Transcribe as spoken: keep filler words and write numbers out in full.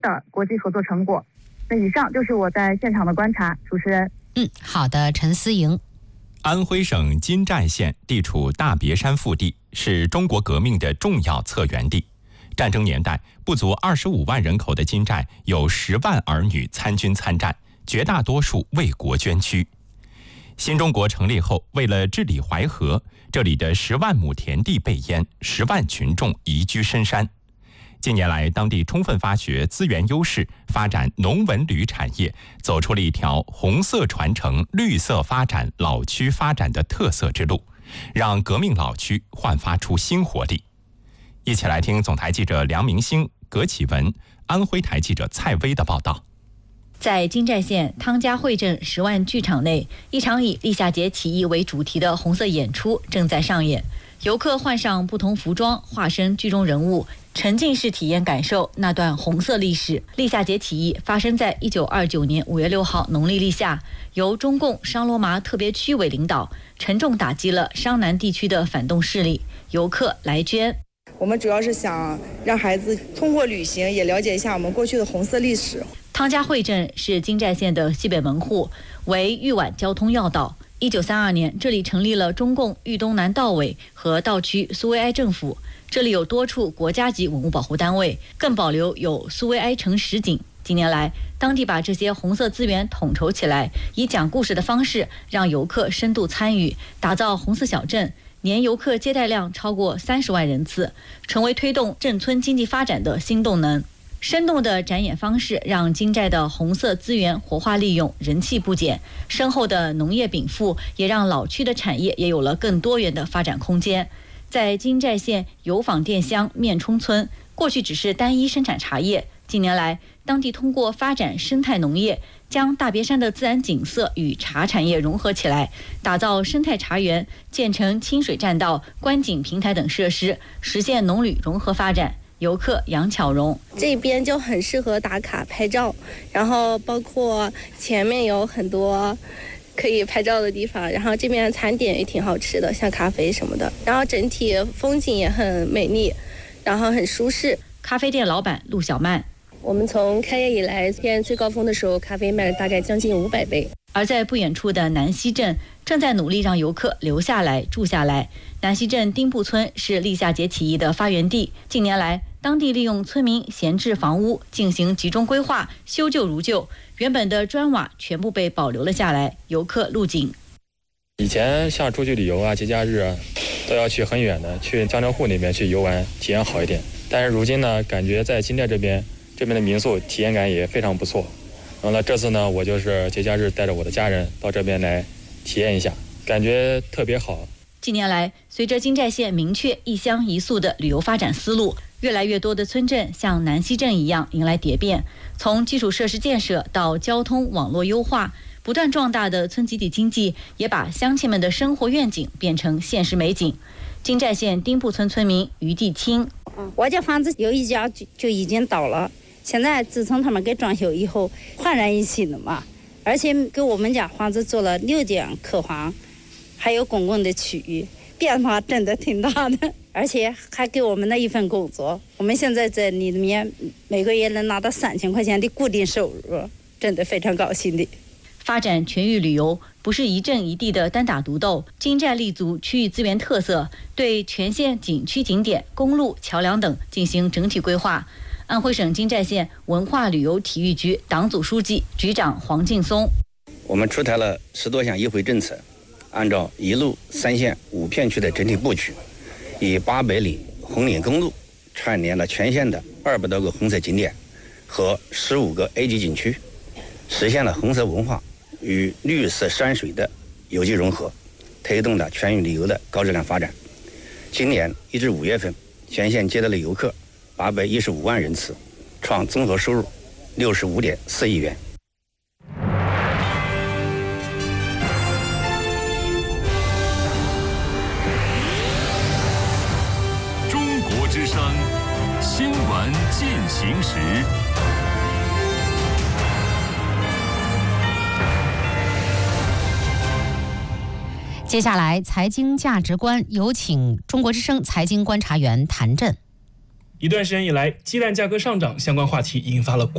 的国际合作成果。那以上就是我在现场的观察，主持人。 嗯，好的，陈思莹。 安徽省金寨县地处大别山腹地，是中国革命的重要策源地。战争年代，不足二十五万人口的金寨有十万儿女参军参战，绝大多数为国捐躯。新中国成立后，为了治理淮河，这里的十万亩田地被淹，十万群众移居深山。近年来，当地充分发掘资源优势，发展农文旅产业，走出了一条红色传承、绿色发展老区发展的特色之路，让革命老区焕发出新活力。一起来听总台记者梁明星、葛启文、安徽台记者蔡薇的报道。 在金寨县汤家汇镇十万剧场内，一场以立夏节起义为主题的红色演出正在上演。游客换上不同服装，化身剧中人物，沉浸式体验感受那段红色历史。立夏节起义发生在一九二九年五月六号农历立夏，由中共商罗麻特别区委领导，沉重打击了商南地区的反动势力。游客来捐。 我们主要是想让孩子通过旅行也了解一下我们过去的红色历史。 汤家汇镇是金寨县的西北门户，为豫皖交通要道。一九三二年，这里成立了中共豫东南道委和道区苏维埃政府。这里有多处国家级文物保护单位，更保留有苏维埃城实景。近年来，当地把这些红色资源统筹起来，以讲故事的方式让游客深度参与，打造红色小镇。年游客接待量超过三十万人次，成为推动镇村经济发展的新动能。生动的展演方式让金寨的红色资源活化利用，人气不减。深厚的农业禀赋也让老区的产业也有了更多元的发展空间。在金寨县油坊店乡面冲村，过去只是单一生产茶叶，近年来当地通过发展生态农业，将大别山的自然景色与茶产业融合起来，打造生态茶园，建成清水栈道、观景平台等设施，实现农旅融合发展。游客杨巧荣， 这边就很适合打卡拍照，然后包括前面有很多可以拍照的地方，然后这边餐点也挺好吃的，像咖啡什么的，然后整体风景也很美丽，然后很舒适。 咖啡店老板陆小曼， 我们从开业以来，现在最高峰的时候，咖啡卖了大概将近五百杯。 而在不远处的南溪镇，正在努力让游客留下来住下来。南溪镇丁铺村是立夏节起义的发源地，近年来当地利用村民闲置房屋进行集中规划，修旧如旧，原本的砖瓦全部被保留了下来。游客陆景， 以前像出去旅游啊、节假日啊，都要去很远的，去江浙沪那边去游玩，体验好一点。但是如今呢，感觉在金寨这边，这边的民宿体验感也非常不错。然后呢，这次呢，我就是节假日带着我的家人到这边来体验一下，感觉特别好。 近年来，随着金寨县明确一乡一宿的旅游发展思路，越来越多的村镇像南溪镇一样迎来蝶变。从基础设施建设到交通网络优化，不断壮大的村集体经济也把乡亲们的生活愿景变成现实美景。金寨县丁铺村村民于地清， 我家房子有一家就就已经倒了，现在自从他们给装修以后，焕然一新了嘛，而且给我们家房子做了六间客房，还有公共的区域，变化真的挺大的，而且还给我们的一份工作。我们现在在里面每个月能拿到三千块钱的固定收入，真的非常高兴的。 发展全域旅游不是一镇一地的单打独斗，金寨立足区域资源特色，对全县景区景点、公路、桥梁等进行整体规划。安徽省金寨县文化旅游体育局党组书记、局长黄劲松， 我们出台了十多项优惠政策，按照一路三线五片区的整体布局，以八百里红岭公路串联了全县的二百多个红色景点和十五个 A 级景区，实现了红色文化与绿色山水的有机融合，推动了全域旅游的高质量发展。今年一至五月份，全县接待了游客八百一十五万人次，创综合收入六十五点四亿元。 中国之声新闻进行时。 接下来，财经价值观，有请中国之声财经观察员谭震。 一段时间以来，鸡蛋价格上涨相关话题引发了